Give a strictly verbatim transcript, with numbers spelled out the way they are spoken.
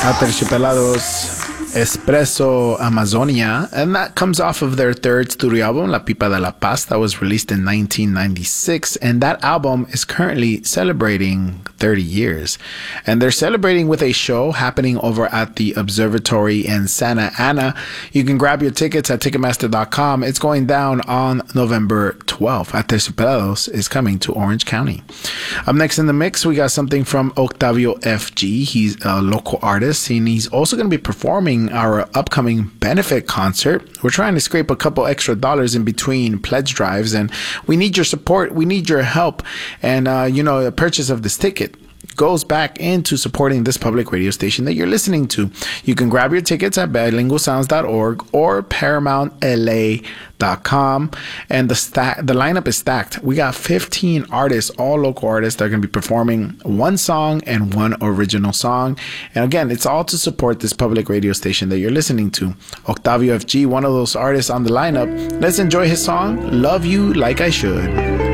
Aterciopelados, Espresso Amazonia, and that comes off of their third studio album, La Pipa de la Paz, that was released in nineteen ninety-six, and that album is currently celebrating thirty years. And they're celebrating with a show happening over at the Observatory in Santa Ana. You can grab your tickets at Ticketmaster dot com. It's going down on November twelfth. Aterciopelados is coming to Orange County. Up next in the mix, we got something from Octavio F G. He's a local artist, and he's also going to be performing our upcoming benefit concert. We're trying to scrape a couple extra dollars in between pledge drives, and we need your support. We need your help. And, uh, you know, the purchase of this ticket goes back into supporting this public radio station that you're listening to. You can grab your tickets at bilingual sounds dot org or paramount l a dot com, and the stack the lineup is stacked. We got fifteen artists, all local artists, that are going to be performing one song and one original song. And again, it's all to support this public radio station that you're listening to. Octavio F G, one of those artists on the lineup. Let's enjoy his song, Love You Like I Should.